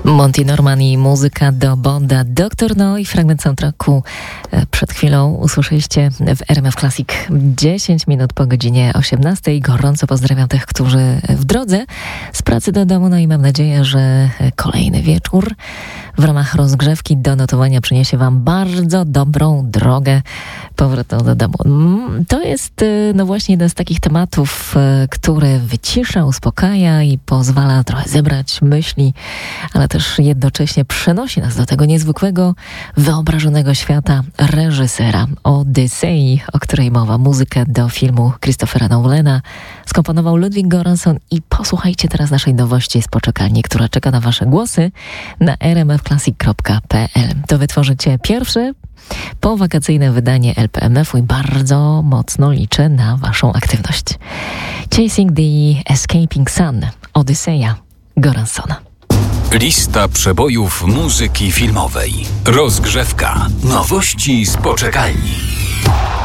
Monty Norman i muzyka do Bonda Dr. No i fragment soundtracku przed chwilą usłyszeliście w RMF Classic 10 minut po godzinie 18. Gorąco pozdrawiam tych, którzy w drodze z pracy do domu, no i mam nadzieję, że kolejny wieczór w ramach rozgrzewki do notowania przyniesie wam bardzo dobrą drogę powrotną do domu. To jest no właśnie jeden z takich tematów, który wycisza, uspokaja i pozwala trochę zebrać myśli, ale też jednocześnie przenosi nas do tego niezwykłego, wyobrażonego świata reżysera Odysei, o której mowa. Muzykę do filmu Christophera Nolana skomponował Ludwig Göransson i posłuchajcie teraz naszej nowości z poczekalni, która czeka na wasze głosy na rmfclassic.pl. To wytworzycie pierwsze powakacyjne wydanie LPMF-u i bardzo mocno liczę na waszą aktywność. Chasing the Escaping Sun, Odyseja Göranssona. Lista przebojów muzyki filmowej. Rozgrzewka. Nowości z poczekalni.